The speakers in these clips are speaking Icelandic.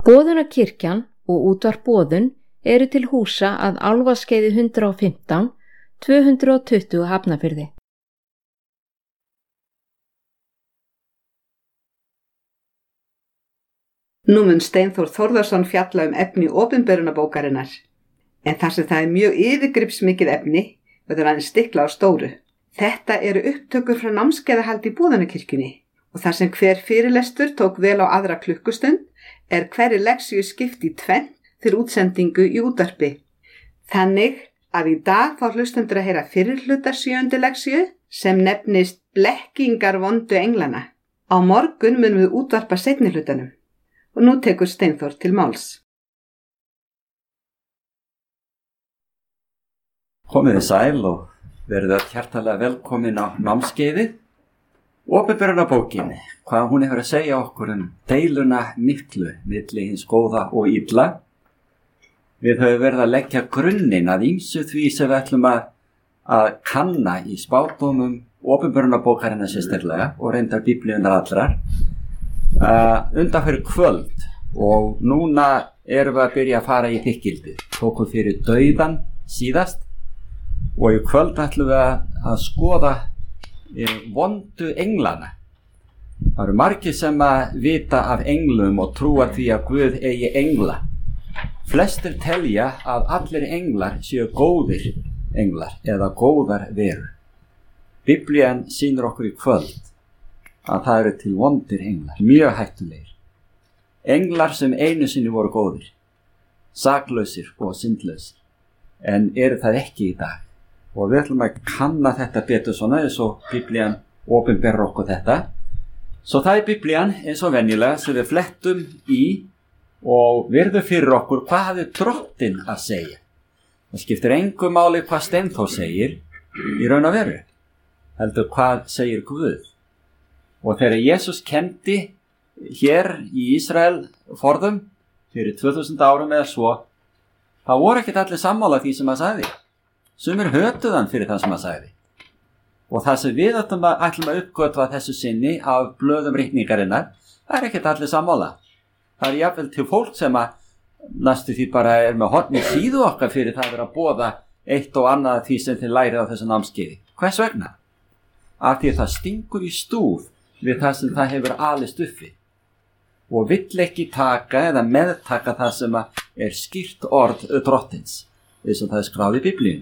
Boðunarkirkjan og útvarp Boðun eru til húsa að Álfaskeiði 115, 220 Hafnarfirði. Nú mun Steinþór Þórðarson fjalla efni opinberunarbókarinnar, en þar sem það er mjög yfirgripsmikið efni, verður aðeins stikla á stóru. Þetta eru upptökur frá námskeiðahaldi í Boðunarkirkjunni og þar sem hver fyrirlestur tók vel á aðra klukkustund er hverri leksíu skipt í tvennt til útsendingu í útvarpi. Þannig að í dag fá hlustendur að heyra fyrri hluta 7. leksíu sem nefnist Blekkingar vondu englana. Á morgun munum við útvarpa seinni hlutanum. Og nú tekur Steinþór til máls. Komið þið sæl og verið hjartalega velkomin á námskeiðið. Opinberunarbókin, hvað hún hefur að segja okkur deiluna miklu milli hins góða og illa. Við höfum verið að leggja grunninn að ýmsu því sem við ætlum að kanna í spádómum opinberunarbókarinnar sérstaklega og reyndar biblíunnar allrar. Undanfyrir kvöld og núna erum við að byrja að fara í þykkildið. Tókum fyrir dauðan síðast og í kvöld ætlum við að skoða vondu englana. Það eru margir sem að vita af englum og trúa því að Guð eigi engla. Flestir telja að allir englar séu góðir englar eða góðar verur. Biblían sýnir okkur í kvöld að það eru til vondir englar, mjög hættulegir. Englar sem einu sinni voru góðir, saklausir og syndlausir, en eru það ekki í dag. Og við ætlum að kanna þetta betur svona eins og Biblían opinberar okkur þetta. Svo það er Biblían eins og venjulega sem við flettum í og virðum fyrir okkur hvað hafði Drottinn að segja. Það skiptir engu máli hvað Steinþór segir í raun og veru, heldur hvað segir Guð. Og þegar Jesús kenndi hér í Ísrael forðum fyrir 2000 árum eða svo, þá voru ekkert allir sammála því sem hann sagði. Sumir hötuðu hann fyrir það sem hann sagði. Og það sem við ætlum að uppgötva þessu sinni af blöðum ritningarinnar, það er ekkert allir sammála. Það er jafnvel til fólk sem að næstu því bara er með horn í síðu okkar fyrir það að vera að boða eitt og annað því sem þið lærið á þessu námskeiði. Hvers vegna? Af því það stingur í stúf við það sem það hefur alist uppi og vill ekki taka eða meðtaka það sem er skýrt orð Drottins, eins og það er skráð í Biblíunni.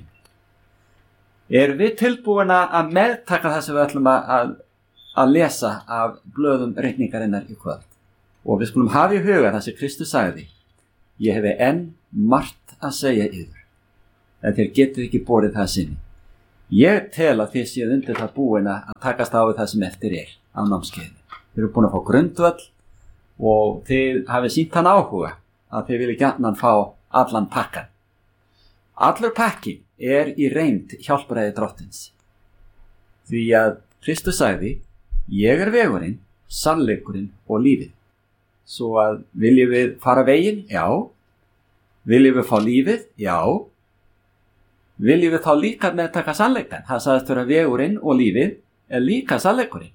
Erum við tilbúin að meðtaka það sem við ætlum að lesa af blöðum ritningarinnar í kvöld? Og við skulum hafa í huga það sem Kristus sagði: ég hefi enn margt að segja yður, en þér getið ekki borið það sinni. Ég tel að þið séð undir það búin að takast á við það sem eftir er á námskeiðinu. Þið eru búin að fá grundvöll og þið hafið sýnt hann áhuga að þið vilja gjarnan fá allan pakkan. Allur pakkin er í reynd hjálpræði Drottins. Því að Kristus sagði: ég er vegurinn, sannleikurinn og lífið. Svo að viljum við fara veginn? Já. Viljum við fá lífið? Já. Viljum við þá líka meðtaka sannleikann? Það sagðist vera vegurinn og lífið er líka sannleikurinn.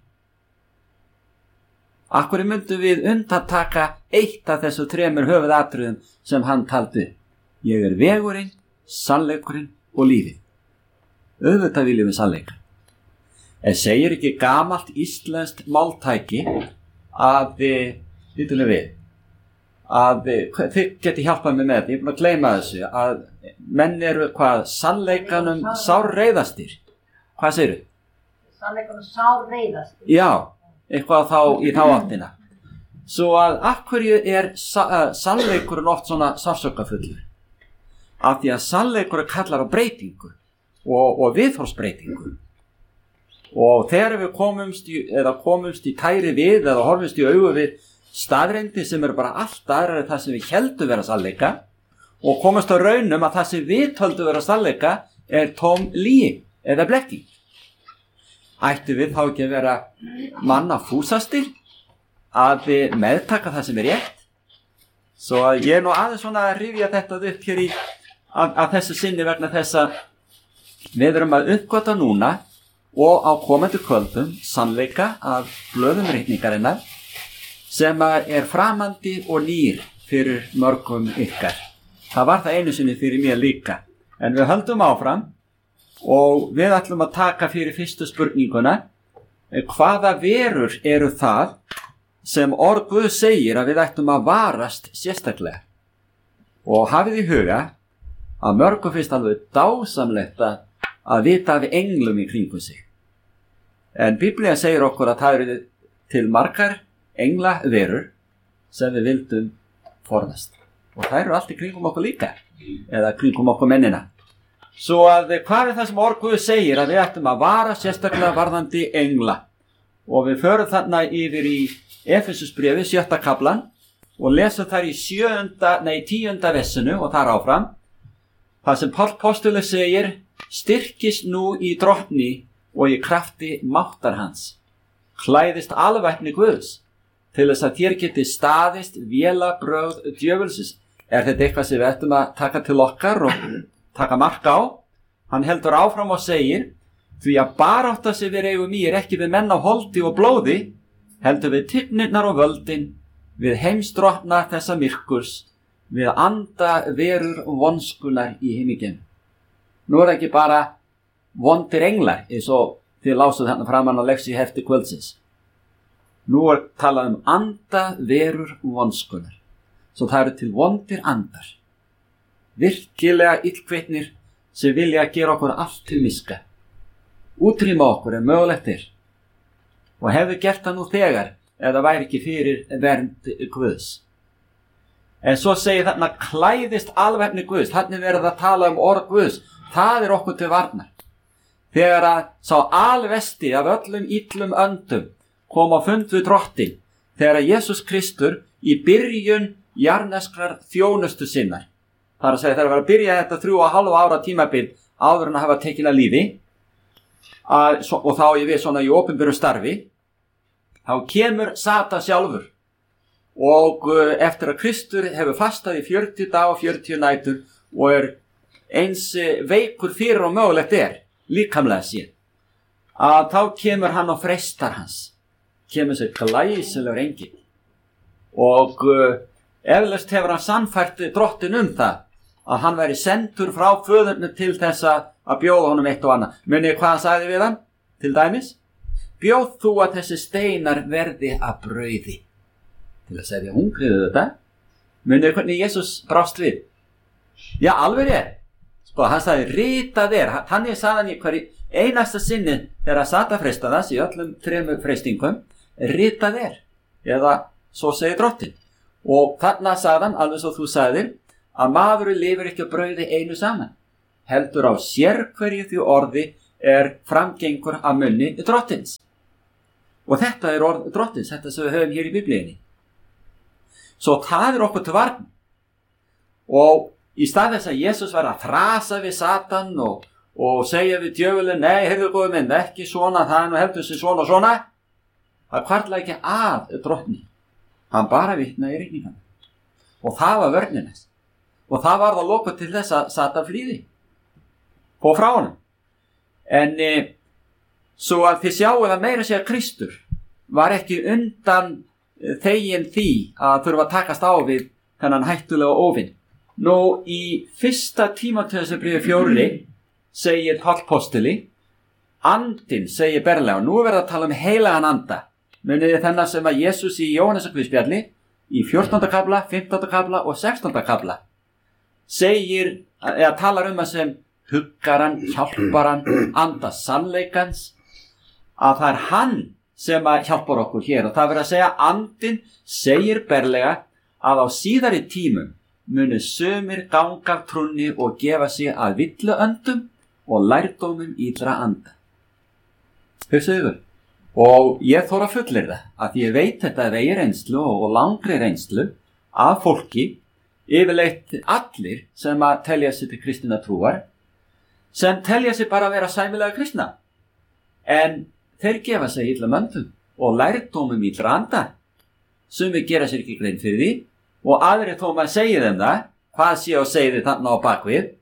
Af hverju myndum við undataka eitt af þessu 3 höfuðatriðum sem hann taldi? Ég er vegurinn, sannleikurinn og lífið. Auðvitað viljum við sannleikann. En segir ekki gamalt íslenskt máltæki að þið geti hjálpað mér með þetta, ég er búin að gleyma þessu, að menn eru sannleikanum sárreiðastir. Hvað segirðu? Sannleikanum sárreiðastir. Já, eitthvað þá í þá áttina. Svo að af hverju er sannleikurinn oft svona sársaukafullur? Af því að sannleikurinn kallar á breytingu og viðhorfsbreytingu. Og þegar við komumst í tæri við eða horfumst í augu við staðreyndir sem eru bara allt aðrar það sem við heldum vera sannleika og komast á raunum að það sem við höldum vera sannleika er tóm lygi eða blekking. Ættu við þá ekki að vera manna fúsastir að við meðtaka það sem er rétt? Svo að ég er nú aðeins svona að rifja þetta upp hér að þessu sinni vegna þess að við erum að uppgötva núna og á komandi kvöldum sannleika af blöðum ritningarinnar sem er framandi og nýr fyrir mörgum ykkar. Það var það einu sinni fyrir mér líka. En við höldum áfram og við ætlum að taka fyrir fyrstu spurninguna. Hvaða verur eru það sem orð Guð segir að við ættum að varast sérstaklega? Og hafið í huga að mörgum finnst alveg dásamlegt að vita af englum í kringum sig. En Biblía segir okkur að það eru til margar engla verur sem við vildum forðast. Og það eru allt í kringum okkur líka, eða kringum okkur mennina. Svo að hvað er það sem orð Guð segir að við ættum að vara sérstaklega varðandi engla? Og við förum þarna yfir í Efesusbréfi 7. kaflan og lesum þar í 10. vessinu og þar áfram. Það sem Páll postuli segir, styrkist nú í drottni og í krafti máttar hans. Klæðist alvæpni Guðs til þess að þér geti staðist vélabrögð djöfulsins. Er þetta eitthvað sem við ættum að taka til okkar og taka mark á? Hann heldur áfram og segir, því að barátta sem við eigum í ekki við menn á holdi og blóði, heldur við tignirnar og völdin, við heimsdrottna þessa myrkurs, við anda verur vonskunar í himinginn. Nú er ekki bara vondir englar, eins og þið lásuð þarna framan á lexíu hefti kvöldsins. Nú er talað anda verur vonskunar. Svo það eru til vondir andar. Virkilega illkveitnir sem vilja gera okkur allt til miska. Útrýma okkur mögulegt og hefðu gert það nú þegar ef það væri ekki fyrir vernd Guðs. En svo segir þarna klæðist alvæpni Guðs. Þannig verður að tala orð Guðs. Það er okkur til varnar. Þegar að sá alvesti af öllum illum öndum kom á fund við drottin, þegar að Jesús Kristur í byrjun jarðneskrar þjónustu sinnar, þar að segja þegar var að byrja þetta 3,5 ára tímabil áður en að hafa tekin að lífi, og þá ég við svona í opinberu starfi, þá kemur Satan sjálfur og eftir að Kristur hefur fastað í 40 daga og 40 nætur og er eins veikur fyrir og mögulegt líkamlega sér, að þá kemur hann og freistar hans, kemur sér glæsilegur engill og eflaust hefur hann sannfært drottin það að hann væri sendur frá föðurnum til þess að bjóða honum eitt og annað. Munið hvað hann sagði við hann, til dæmis? Bjóð þú að þessi steinar verði að brauði. Til að segja hungriðu þetta. Munið hvernig Jesús brást við? Já, alveg hann sagði, ritað þannig sagði hann í hverju einasta sinni þegar Satan freistað þess í öllum 3 freistingum, ritað eða svo segir drottin. Og þarna sagði hann, alveg svo þú sagðir, að maður lifir ekki á brauði einu saman, heldur á sérhverju því orði er framgengur af munni drottins. Og þetta er orð drottins, þetta sem við höfum hér í Biblíunni. Svo það er okkur til varn. Og í stað þess að Jesús var að þrasa við Satan og segja við djöfulinn, nei, heyrðu góði minn, ekki svona, það er nú heldur sig svona og svona, það hvarflaði ekki að drottni. Hann bara vitnaði í rigningan. Og það var vörninnes. Og það var það lokuð til þess að Satan flýði på frá honum. En svo að þið sjáu að meira segja Kristur var ekki undan þegin því að þurfa að takast á við þennan hættulega óvinn. Nú í 1. Tímóteusbréfi 4 segir Páll postuli, andinn segir berlega, og nú verður að tala um heilagan anda. Muniði þennan sem að Jesús í Jóhannesarguðspjalli í 14. kafla, 15. kafla og 16. kafla segir, eða talar að sem huggaran, hjálparan, anda sannleikans, að það er hann sem að hjálpar okkur hér. Og það verður að segja, andinn segir berlega að á síðari tímum muni sumir ganga af trúnni og gefa sig að villuöndum og lærdómum illra anda. Hugsaðu yfir. Og ég þóra fullyrða að ég veit þetta af eigin reynslu og langri reynslu af fólki, yfirleitt allir sem að telja sig til kristinna trúar, sem telja sig bara að vera sæmilega kristna. En þeir gefa sig illum öndum og lærdómum illra anda. Sumir gera sér ekki grein fyrir því og aðrir þó maður segir þeim það, hvað sé og segir þarna á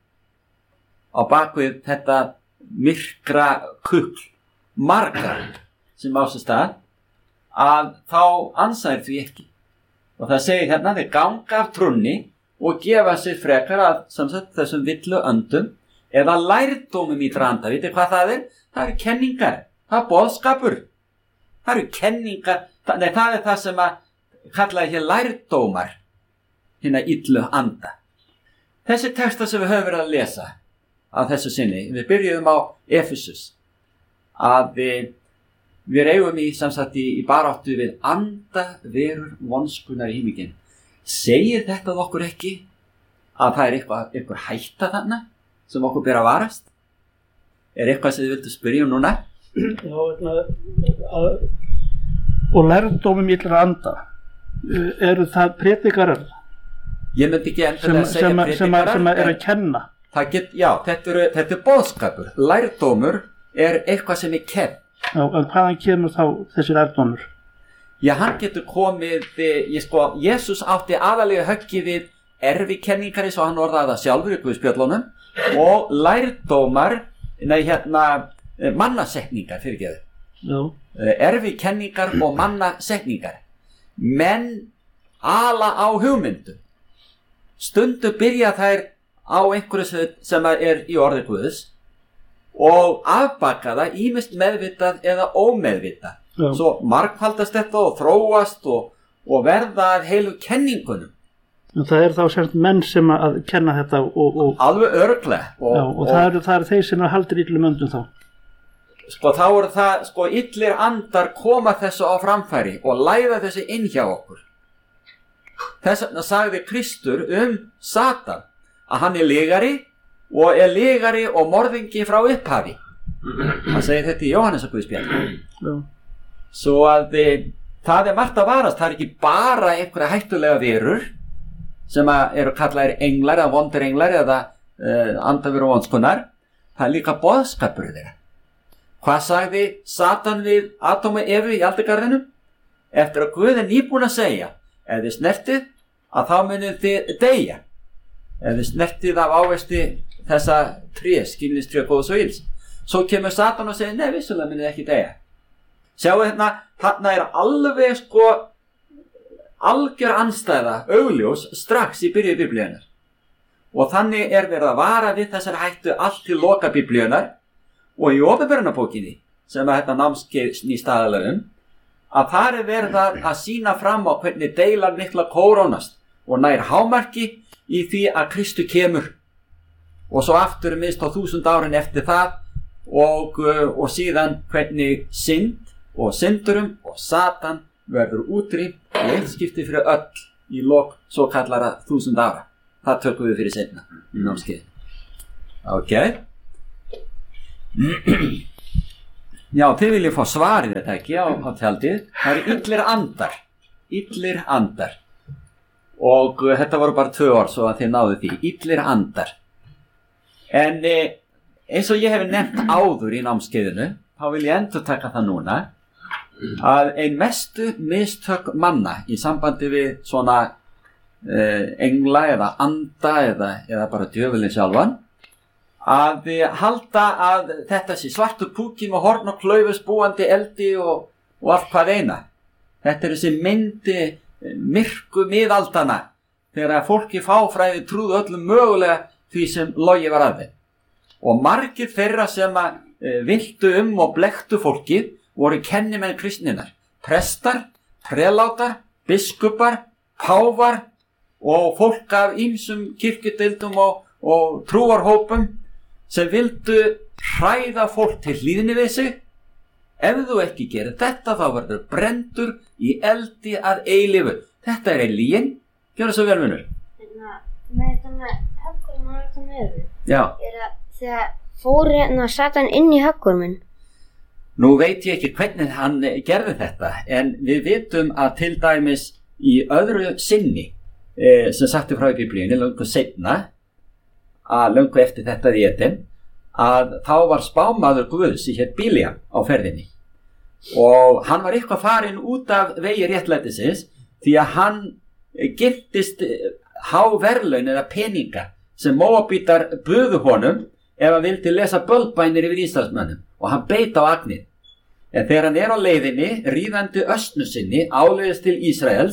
bakvið þetta myrkra kukl margar sem á sér stað, að þá ansæðir því ekki. Og það segir hérna, þeir ganga af trúnni og gefa sig frekar að þessum villu öndum eða lærdómum í anda. Vitið hvað það er? Það eru kenningar, það er boðskapur. Það eru kenningar, það er það sem að kallaði hér lærdómar, hérna illu anda. Þessi texta sem við höfum verið að lesa að þessu sinni, við byrjuðum á Efesus, að við eigum í baráttu við anda verur vonskunar í himinginn. Segir þetta okkur ekki að það er eitthvað hætta þarna sem okkur ber að varast? Er eitthvað sem þið vildu spyrja núna? Já, og lærdómum illra anda, eru það predikarar? Ég myndi ekki endilega að segja predikarar sem er að kenna. Já, þetta er boðskapur. Lærdómur er eitthvað sem er kennt. Já, en hvaðan kemur þá þessi lærdómur? Já, hann getur komið, Jesús átti aðalega höggi við erfikenningar eins og hann orðaði það sjálfur í Guðspjöllunum og lærdómar, mannasetningar fyrirgeðu. Já. Erfikenningar og mannasetningar. Menn ala á hugmyndum. Stundum byrja þær á einhverju sem er í orði Guðs og afbaka það ýmist meðvitað eða ómeðvitað. Já. Svo margfaldast þetta og þróast og verða að heilu kenningunum. Og það er þá semst menn sem að kenna þetta og alveg örugglega. Og það eru þeir sem haldir illum öndum þá. Þá eru það, illir andar koma þessu á framfæri og læða þessu inn hjá okkur. Þess vegna sagði Kristur Satan að hann er lygari og morðingi frá upphafi. Hann segir þetta í Jóhannesarguðspjalli. Já. Svo að það er margt að varast. Það er ekki bara einhverja hættulega verur sem eru kallaðir englar eða vondir englar eða andaverur vonskunar. Það er líka boðskapur þeirra. Hvað sagði Satan við Adam og Evu í aldagarðinum? Eftir að Guð er nýbúinn að segja, ef þið snertið, að þá munið þið deyja. Ef þið snertið af ávexti þessa skilningstré góðs og ills. Svo kemur Satan og segir, nei, vissulega munið ekki deyja. Sjáu þarna er alveg algjör andstæða, augljós, strax í byrju biblíunnar. Og þannig er verið að vara við þessar hættu allt til loka biblíunnar og í Opinberunarbókinni, sem þetta námskeið snýst aðalega að þar er verið að sýna fram á hvernig deilar mikla kórónast og nær hámarki í því að Kristu kemur. Og svo aftur minnst á 1000 árin eftir það og síðan hvernig synd og syndurum og Satan verður útrýmt og einskipti fyrir öll í lok svo kallara 1000 ára. Það tökum við fyrir seinna í námskeiðinu. Ok. Já, þið viljið fá svarið þetta ekki á tjaldið. Það eru illir andar. Og þetta voru bara 2 orð svo að þið náðu því. Illir andar. En eins og ég hef nefnt áður í námskeiðinu, þá vil ég endurtaka það núna, að ein mestu mistök manna í sambandi við svona engla eða anda eða bara djöfulinn sjálfan, að halda að þetta sé svartur púki með horn og klaufus búandi eldi og allt hvað eina. Þetta er þessi myndi myrku miðaldana þegar fólki fáfræði trúðu öllum mögulega því sem logi var að þeim. Og margir þeirra sem viltu og blekktu fólkið voru kennimenn kristninnar. Prestar, prelátar, biskupar, páfar og fólk af ýmsum kirkjudeildum og trúarhópum sem vildu hræða fólk til hlýðni við sig. Ef þú ekki gerir þetta þá verður brendur í eldi að eilífu. Þetta er lygin. Gjörðu svo vel, vinur. Með þetta með höggorminn og þetta með við. Já. Þegar fór Satan inn í höggorminn. Nú veit ég ekki hvernig hann gerði þetta, en við vitum að til dæmis í öðru sinni sem sagti frá í biblíunni löngu seinna, að löngu eftir þetta í Eden, að þá var spámaður Guðs í hér Bíleam á ferðinni og hann var eitthvað farinn út af vegi réttlætisins því að hann giftist há verðlaun eða peninga sem Móabítar buðu honum ef hann vildi lesa bölbænir yfir Ísraelsmönnum og hann beit á agnið. En þegar hann er á leiðinni ríðandi ösnu sinni áleiðis til Ísraels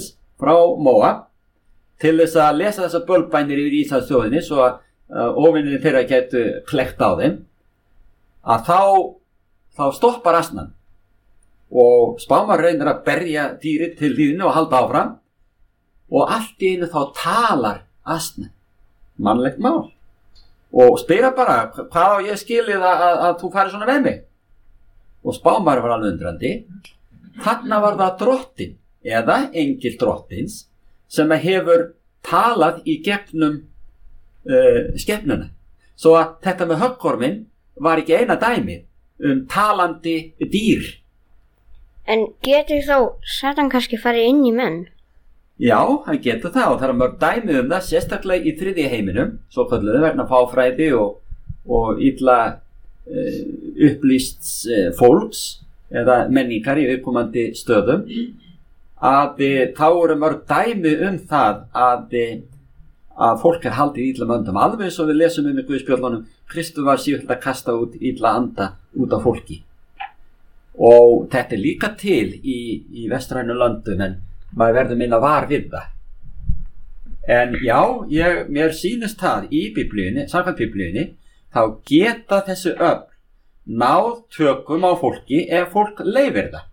frá Móab til þess að lesa þessar bölbænir yfir Ísraelsþjóðinni svo að óvinir þeirra gætu klekkt á þeim, að þá stoppar asnan og spámaður reynir að berja dýrið til hlíðinu og halda áfram og allt í einu þá talar asnan mannlegt mál og spyrir bara hvað á ég skilið að þú farir svona með mig, og spámaður var alveg undrandi. Þarna var það drottinn eða engill drottins sem hefur talað í gegnum skepnuna, svo að þetta með höggorminn var ekki eina dæmi talandi dýr. En getur þá Satan kannski farið inn í menn? Já, hann getur það og það er mörg dæmi það, sérstaklega í þriðja heiminum, svo kalluðu vegna fáfræði og illa upplýsts fólks eða menningar í viðkomandi stöðum, að þá eru mörg dæmi það að fólk haldið illa möndum, alveg eins og við lesum í Guðspjöllunum, Kristur var sífellt að kasta út illa anda út af fólki. Og þetta líka til í vestrænu löndum, en maður verður minna var við það. En já, mér sýnist það í Biblíunni, samkvæmt Biblíunni, þá geta þessi öfl náð tökum á fólki ef fólk leyfir það.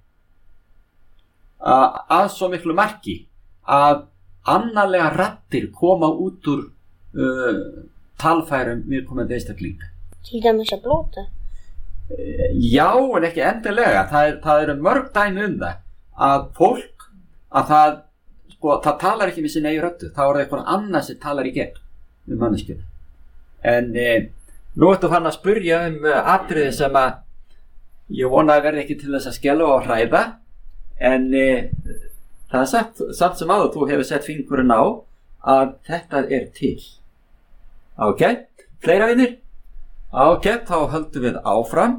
Að svo miklu marki að annarlega raddir koma út úr talfærum viðkomandi einstaklinga. Til dæmis að blóta? Já, en ekki endilega. Það eru mörg dæmi það að fólk það talar ekki með sinni eigin röddu, þá er það eitthvað annað sem talar í gegn manneskjuna. En nú ertu fann að spyrja atriði sem að ég vona að verði ekki til þess að skelfa og hræða, en það er samt sem áður þú hefur sett fingurinn á að þetta er til. Ok, fleira vinir? Ok, þá höldum við áfram.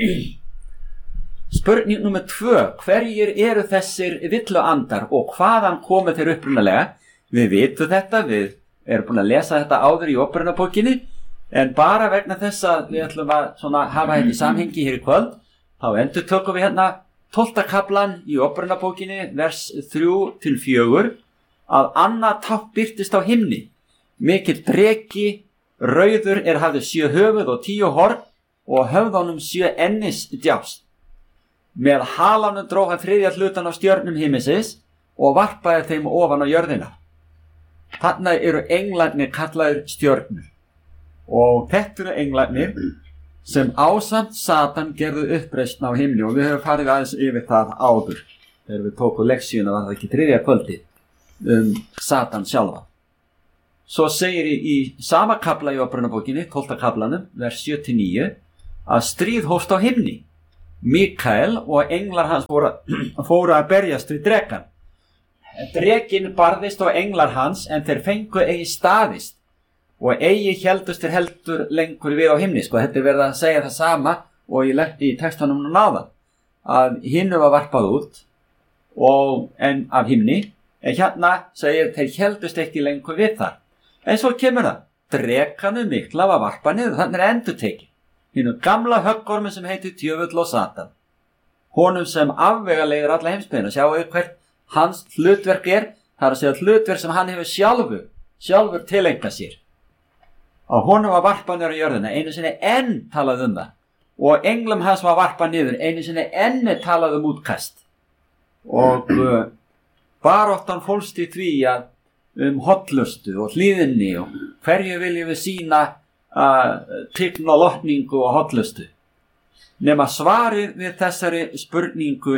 Spurning númer 2. Hverjir eru þessir villuandar og hvaðan komu þeir upprunalega? Við vitum þetta, við erum búin að lesa þetta áður í Óperunarbókinni, en bara vegna þess að við ætlum að hafa þetta í samhengi hér í kvöld, þá endurtökum við hérna 12. kaflan í Óperunarbókinni, vers 3-4, að annað tákn birtist á himni. Mikill dreki, rauður hafði 7 höfuð og 10 horn og höfðunum 7 ennis djást. Með halanum dró hann 3. hlutan af stjörnum himmisins og varpaði þeim ofan á jörðina. Þarna eru englarnir kallaðir stjörnur. Og þetta eru englarnir sem ásamt Satan gerðu uppreisn á himni, og við höfum farið aðeins yfir það áður. Þegar við tókum leksíuna var það ekki 3. kvöldið Satan sjálfa. Svo segir í sama kafla í Óperunarbókinni, 12. kaflanum, vers 7-9, að stríð hófst á himni. Mikael og englar hans fóru að berjast við drekan. Drekinn barðist og englar hans, en þeir fengu eigi staðist og eigi héldust þeir heldur lengur við á himni. Þetta er verið að segja það sama og í textanum náðan, að hinnu var varpað út en af himni, en hérna segir þeir héldust ekki lengur við það. En svo kemur það, drekanum mikla var varpað niður, þannig endurtekið. Hinu gamla höggormi sem heitir djöfull og Satan, honum sem afvegaleiðir alla heimsbyggðina. Sjáu hvert hans hlutverk það er að segja hlutverk sem hann hefur sjálfur tileinkað sér. Og honum var varpað niður á jörðina, einu sinni enn talað það, og englum hans var varpað niður, einu sinni enn talað útkast. Og baráttan fólst í því að hollustu og hlýðinni og hverju viljum við sýna tign og lotningu og hollustu. Nema svarið við þessari spurningu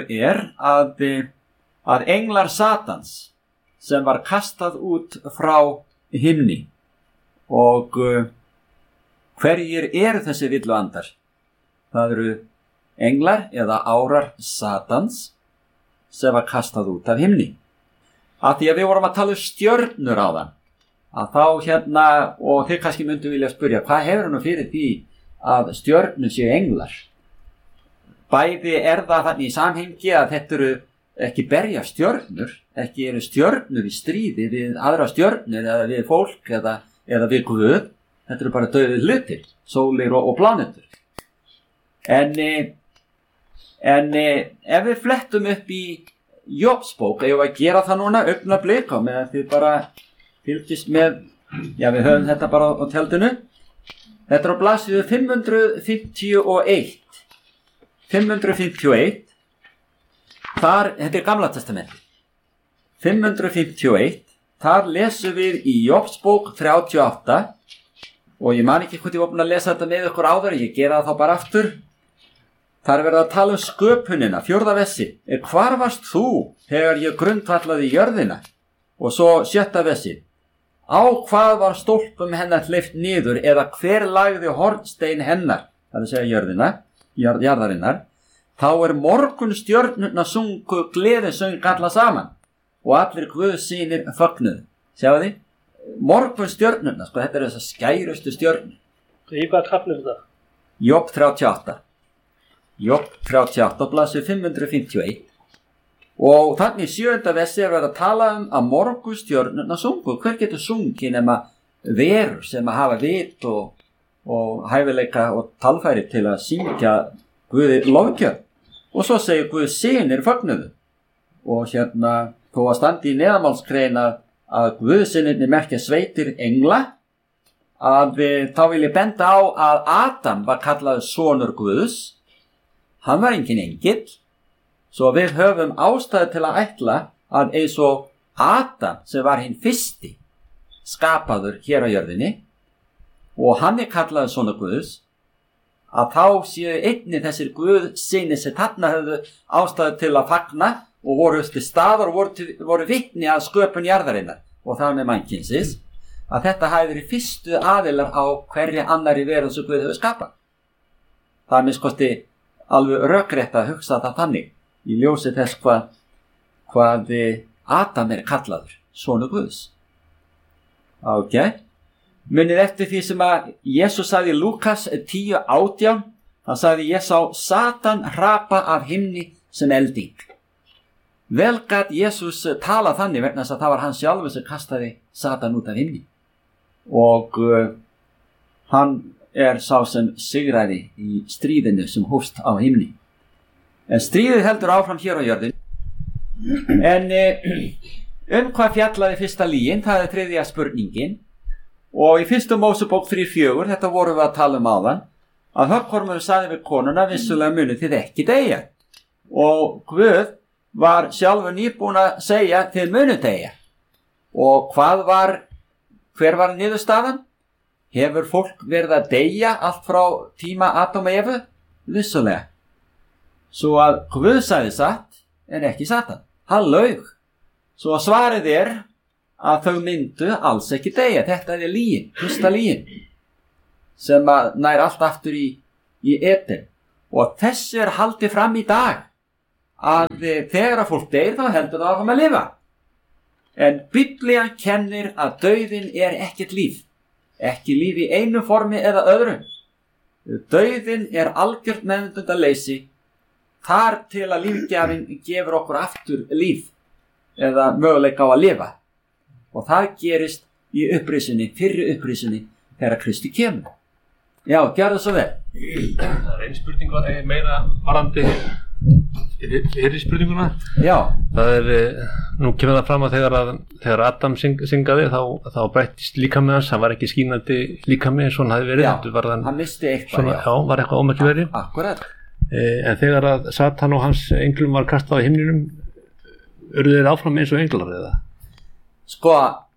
að englar Satans sem var kastað út frá himni. Og hverjir eru þessi villuandar? Það eru englar eða árar Satans sem var kastað út af himni. Að því að við vorum að tala stjörnur á þann, að þá og þið kannski myndu vilja spyrja, hvað hefur hann fyrir því að stjörnur séu englar? Bæði það þannig í samhengi að þetta eru ekki berja stjörnur, ekki eru stjörnur í stríði við aðra stjörnur eða við fólk eða við Guð, þetta eru bara dauðir hlutir, sólir og plánetur. En ef við flettum upp í Jobsbók, ég var að gera það núna augnablik á meðan þið bara fylgist með, já við höfum þetta bara á tjaldinu. Þetta er á blaðsíðu 551. 551. Þar, þetta er Gamla testamenti. 551. Þar lesum við í Jobsbók 38 og ég man ekki hvort ég var búin að lesa þetta með ykkur áður, ég gera það þá bara aftur. Það er verið að tala sköpunina, 4. versi. Hvar varst þú þegar ég grundvallaði jörðina? Og svo 7. versi. Á hvað var stólpum hennar hleypt niður eða hver lagði hornstein hennar? Það er að segja jörðina, jarðarinnar. Þá morgunstjörnurnar sungu gleðisöng alla saman og allir Guðs synir fögnuðu. Sjáðu þið? Morgunstjörnurnar, sko, þetta er þessar skærustu stjörnur. Í hvað kafli er þetta? Jobb 38. Jobb 38, blaðsíðu 551. Og þannig í 7. versi er verið að tala að morgunstjörnurnar sungu. Hver getur sungið nema verur sem að hafa vit og hæfileika og talfæri til að syngja Guði lofgjörð. Og svo segir Guðs synir fögnuðu. Og þó að standi í neðamálskrein að Guðsynirnir merkja sveitir engla, að þá vil ég benda á að Adam var kallaður sonur Guðs. Hann var engin engill, svo við höfum ástæðu til að ætla að eins og Adam sem var hinn fyrsti skapaður hér á jörðinni og hann er kallaður sonur Guðs, að þá séu einnig þessir Guðsynir sem þarna höfðu ástæðu til að fagna og voru til staðar og voru vitni að sköpun jarðarinnar og þar með mannkynsins, að þetta hafi verið fyrstu aðilar á hverja annari veröld sem Guð hefur skapað. Það er minnst alveg rökrétt að hugsa það þannig í ljósi þess hvað Adam er kallaður, sonur Guðs. Ok, munið eftir því sem að Jesús sagði í Lúkas 10:18, hann sagði ég sá Satan hrapa af himni sem elding. Vel gat Jesús tala þannig vegna þess að það var hann sjálfur sem kastaði Satan út af himni og hann er sá sem sigraði í stríðinu sem hófst á himni. En stríðið heldur áfram hér á jörðin. En hvað fjallaði fyrsta lygin? Það er 3. spurningin. Og í 1. Mósebók 3:4, þetta vorum við að tala áðan, að höggormur sagði við konuna, vissulega munið þið ekki deyja. Og Guð var sjálfur nýbúin að segja þið munið deyja. Og hver var niðurstaðan? Hefur fólk verið að deyja allt frá tíma Adam og Evu? Vissulega. Svo að Guð sagði satt en ekki Satan. Hann laug. Svo að svarið er að þau myndu alls ekki deyja. Þetta er lygin, fyrsta lygin, sem nær allt aftur í Eden. Og þessu er haldið fram í dag að þegar að fólk deyr þá heldur það áfram að lifa. En Biblían kennir að dauðinn er ekkert líf. Ekki líf í einu formi eða öðru. Dauðinn er algjört meðvitundaleysi þar til að lífgjafinn gefur okkur aftur líf eða möguleika á að lifa. Og það gerist í fyrri upprisunni þegar Kristi kemur. Já, gjörðu svo vel. Það er einn spurning meira varandi fyrir spurninguna. Já. Það nú kemur það fram að þegar Adam syngaði þá breyttist líkamið hans, hann var ekki skínandi líkamið eins og hann hefði verið. Já, hann misti eitthvað. Já, var eitthvað ómerkilegri. Akkurat. En þegar að Satan og hans englum var kastað á himninum, urðu þeir áfram eins og englar eða? Sko,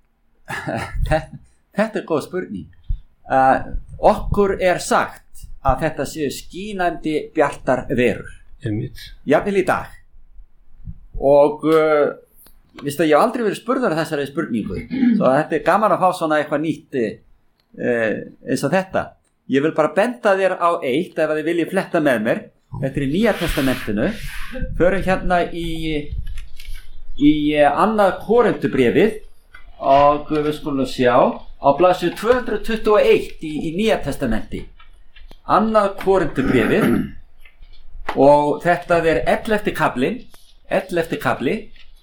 þetta er góð spurning. Okkur er sagt að þetta séu skínandi bjartar verur. Jafnvel í dag. Og ég hef aldrei verið spurður af þessari spurningu, svo þetta er gaman að fá svona eitthvað nýtt eins og þetta. Ég vil bara benda þér á eitt ef þið viljið fletta með mér. Þetta er í Nýja testamentinu. Förum hérna í 2. Korintubréfið og við skulum sjá á blaðsíðu 221 í Nýja testamenti. 2. Korintubréfið og þetta er 11. kafli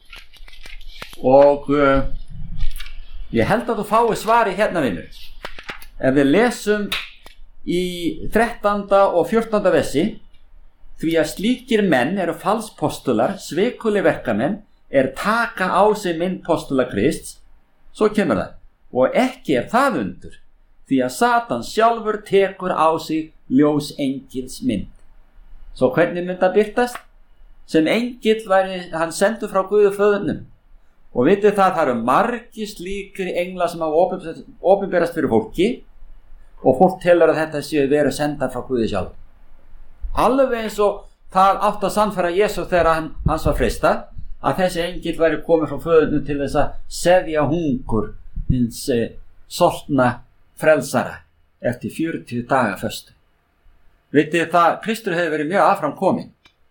og ég held að þú fái svari hérna vinur. Ef við lesum í 13. og 14. versi því að slíkir menn eru falspostular, svikulir verkamenn, taka á sig mynd postula Krists, svo kemur það, og ekki það undur, því að Satan sjálfur tekur á sig ljós engils mynd. Svo hvernig mynd að birtast? Sem engill væri hann sendur frá Guði föðurnum. Og vitið það eru margir slíkir englar sem hafa opinberast fyrir fólki og fólk telur að þetta séu verið sendar frá Guði sjálf. Alveg eins og það átt að sannfæra Jesú þegar hans var freistað að þessi engill væri komið frá föðurnum til þess að seðja hungur hins soltna frelsara eftir 40 daga föstu. Vitið það, Kristur hefur verið mjög áframkominn.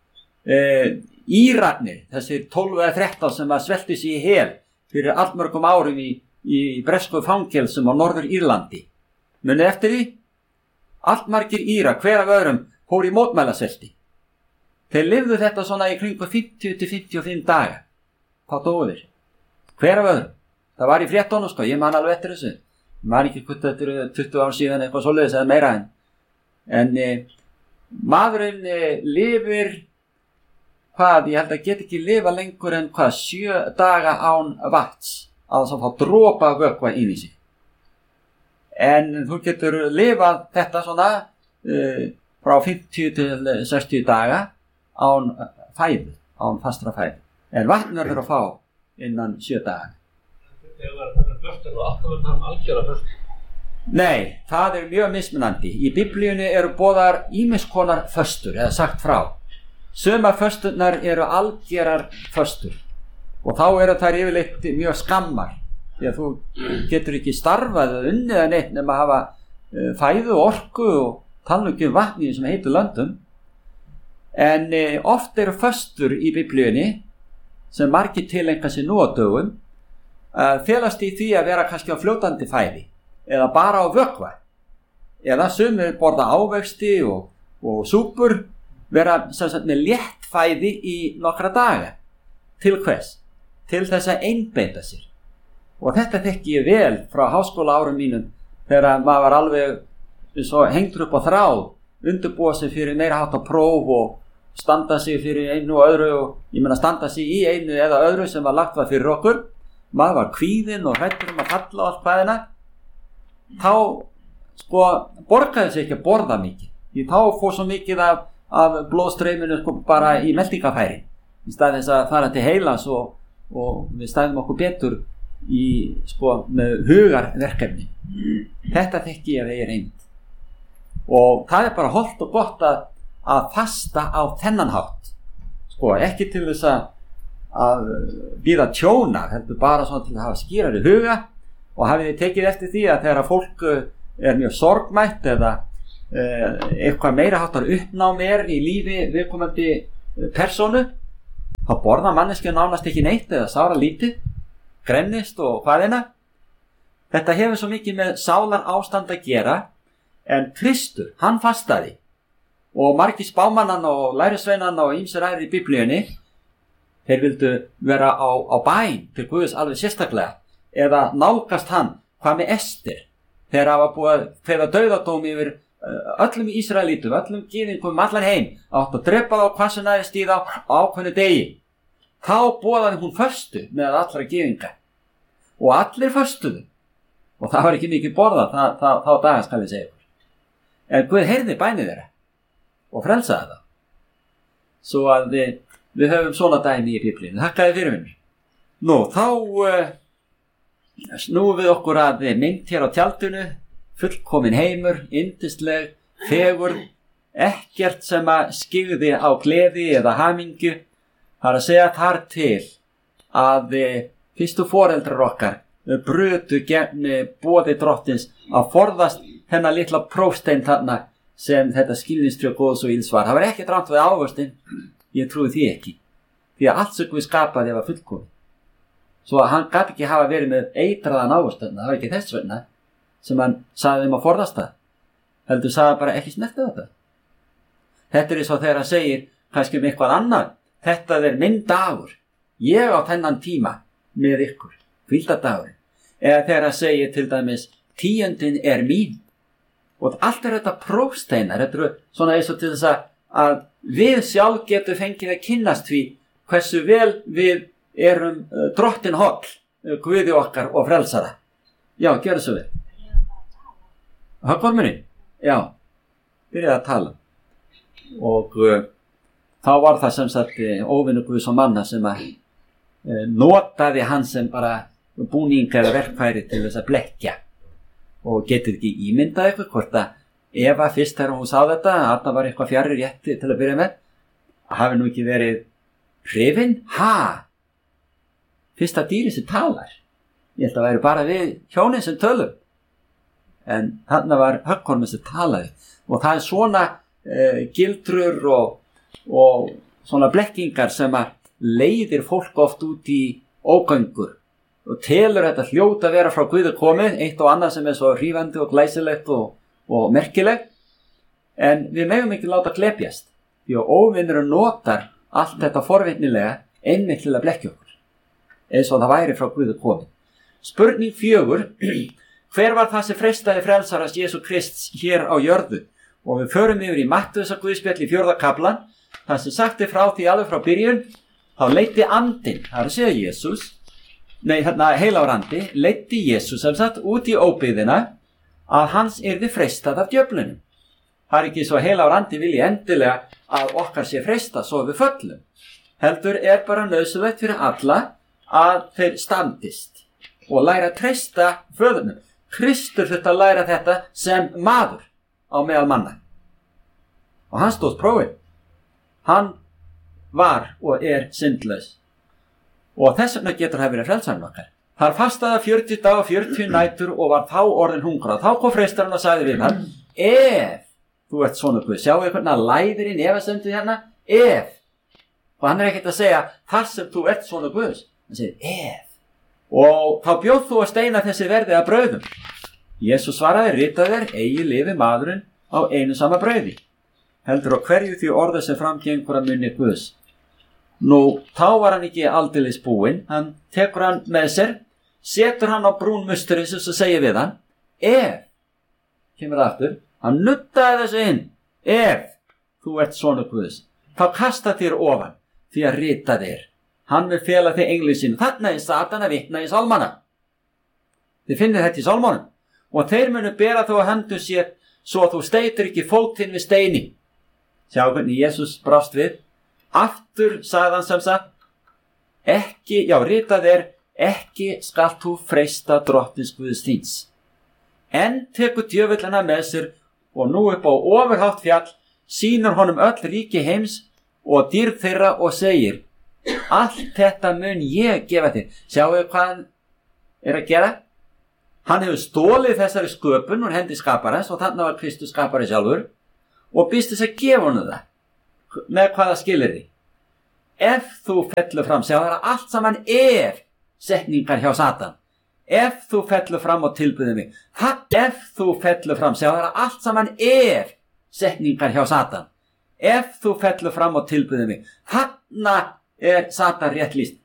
Írarnir, þessir 12 eða 13 sem að svelti sig í hel fyrir allmörgum árum í bresku fangelsum á Norður Írlandi. Munið eftir því? Allmargir Írar, hver af öðrum, fór í mótmælasvelti. Þeir lifðu þetta svona í kringu 50-55 daga. Þá dóu þeir. Hver af öðrum? Það var í fréttunum, sko, ég man alveg eftir þessu. Ég man ekki hvort þetta eru 20 ár síðan eitthvað svoleiðis eða meira en maðurinn lifir ég held að geta ekki lifa lengur en 7 daga án vatns að þess að fá dropa vökva inn í sig. En þú getur lifað þetta svona frá 50 til 60 daga án fæðu, án fastra fæðu. En vatn verður að fá innan 7 daga. Þegar það föstur og alltaf að tala algjörða föstur. Nei, það mjög mismunandi. Í Biblíunni eru boðar ýmiss konar föstur, eða sagt frá. Sumar fösturnar eru algjörar föstur og þá eru þær yfirleitt mjög skammar því að þú getur ekki starfað eða unnið að neitt nema að hafa fæðu, orku og tala um vatni sem heitur löndum. En oft eru föstur í Biblíunni sem margir tileinka sér nú á dögum felast í því að vera kannski á fljótandi fæði eða bara á vökva eða sumir borða ávexti og súpur, vera sagt, með létt fæði í nokkra daga. Til hvers? Til þess að einbeita sér. Og þetta þekki ég vel frá háskóla árum mínum þegar maður var alveg svo hengtur upp á þráð, undirbúa sig fyrir meira hátt á próf og standa sig fyrir einu og öðru og ég meina standa sig í einu eða öðru sem var lagt fyrir okkur. Maður var kvíðinn og hræddur að falla á allt hvaðina. Þá sko borgaði sig ekki að borða mikið. Því þá fór svo mikið af blóðstreyminu sko bara í meltingafæri í stað þess að fara til heilas og við stæðum okkur betur í sko með hugarverkefni. Þetta þekki ég að ég reynd og það bara hollt og gott að fasta á þennan hátt sko, ekki til þess að bíða tjóna, heldur bara svona til að hafa skýrari huga og hafið þið tekið eftir því að þegar fólk mjög sorgmætt eða eitthvað meira háttar uppnámi í lífi viðkomandi persónu, þá borða manneskja nánast ekki neitt eða sára lítið, grennist og hvaðina. Þetta hefur svo mikið með sálar ástand að gera, en Kristur, hann fastaði og margir spámannan og lærisveinanna og ýmsir aðrir í Biblíunni, þeir vildu vera á bæn til Guðs alveg sérstaklega eða nálgast hann. Hvað með Ester? Þegar hafa búið að kveða dauðadóm yfir öllum Ísraelítum, öllum gyðingum allan heim, átt að drepa þá hvað sem næðist í þá á ákveðnu degi. Þá boðaði hún föstu með allra gyðinga og allir föstuðu og það var ekki mikið borðað þá daga skal ég segja ykkur. En Guð heyrði bænir þeirra og frelsaði það. Svo að við höfum svona dæmi í Biblíunni. Þakkaði fyrir mér. Nú, þá snúum við okkur að mynd hér á tjaldinu, fullkomin heimur, yndisleg, fegur, ekkert sem að skyggði á gleði eða hamingju. Það er að segja þar til að fyrstu foreldrar okkar brutu gegn boði drottins að forðast þennan litla prófstein þarna sem þetta skilningstré góðs og ills var. Það var ekki rangt við ávöxtin, ég trúi því ekki, því að allt sem Guð skapaði var fullkomin. Svo að hann gat ekki hafa verið með eitraðan ávöxtin, það var ekki þess vegna sem hann sagði að forðast það, heldur sagði bara ekki snerta þetta. Þetta eins og þegar hann segir kannski eitthvað annað, þetta minn dagur, ég á þennan tíma með ykkur, hvíldardagurinn. Eða þegar hann segir til dæmis, 10. mín. Og allt þetta prófsteinar, þetta svona eins og til þess að við sjálf getum fengið að kynnast því hversu vel við erum drottin holl, Guði okkar og frelsara. Já, gjörðu svo vel. Höggormurinn? Já, byrjaði að tala. Og þá var það sem sagt óvinur Guðs og manna sem að notaði hann sem bara búning eða verkfæri til þess að blekkja. Og getur ekki ímyndað eitthvað hvort að Eva fyrst þegar hún sá þetta, að það var eitthvað fjarri rétti til að byrja með, hafi nú ekki verið hrifin? Fyrsta dýri sem talar. Ég held að væri bara við hjónin sem tölum. En þarna var höggormur sem talaði. Og það er svona gildrur og svona blekkingar sem að leiðir fólk oft út í ógöngur og telur þetta hljóta að vera frá Guði komið, eitt og annað sem er svo hrífandi og glæsilegt og merkilegt. En við megum ekki láta glepjast, því að óvinnurinn notar allt þetta forvitnilega einmitt til að blekkja okkur, eins og það væri frá Guði komið. Spurning 4. Hver var það sem freistaði frelsaras Jesú Krists hér á jörðu? Og við förum yfir í Mattheusar Guðspjall í 4. kaplan, þar sem sagt er frá því alveg frá byrjun, þá leiddi andinn, það er að segja Jesús, heilagur andi, leiddi Jesús sem sagt út í óbyggðina að hans yrði freistað af djöflunum. Það er ekki svo heilagur andi vilji endilega að okkar sé freistað svo við föllum. Heldur er bara nauðsynlegt fyrir alla að þeir standist og læra að treysta föðurnum. Kristur þurfti að læra þetta sem maður á meðal manna. Og hann stóð prófið. Hann var og er syndlaus. Og þess vegna getur það verið frelsarinn okkar. Þar fastaði 40 daga og 40 nætur og var þá orðin hungrað. Þá kom freistarinn og sagði við hann, ef þú ert svona Guð, sjáu hvernig að læðir inn efasemdið hérna, ef. Og hann er ekkert að segja, þar sem þú ert svona Guðs. Hann segir, ef. Og þá bjóð þú að steina þessi verði að brauðum. Jesús svaraði, ritað er, eigi lifi maðurinn á einu sama brauði. Heldur á hverju því orðu sem framgengur að munni Guðs. Nú, þá var hann ekki aldeilis búinn, hann tekur hann með sér, setur hann á brún musturins og segir við hann, ef, kemur það aftur, hann nuttaði þessu inn, ef þú ert sonur Guðs, þá kasta þér ofan, því að ritað er, hann vil fela þig engli sínu, þarna er Satan að vitna í sálmana. Þið finnir þetta í sálmánum, og þeir munu bera þú að höndum sér, svo að þú steytir ekki fótinn við steini. Sjá hvernig Jesús brást við. Aftur sagði hann sem sagt, ekki, já, ritað er, ekki skalt þú freista drottins Guðs þíns. En tekur djöfullina með sér og nú upp á ofurhátt fjall, sýnur honum öll ríki heims og dýrð þeirra og segir, allt þetta mun ég gefa þér. Sjáu hvað hann er að gera? Hann hefur stólið þessari sköpun úr hendi skaparans og þannig var Kristus skapari sjálfur og býst þess að gefa honum það. Með hvaða skilyrði? Ef þú fellur fram, sjá það er allt saman ef setningar hjá Satan. Ef þú fellur fram og tilbyður mig. Ef þú fellur fram, sjá það er allt saman ef setningar hjá Satan. Ef þú fellur fram og tilbyður mig. Þarna er Satan rétt lýst.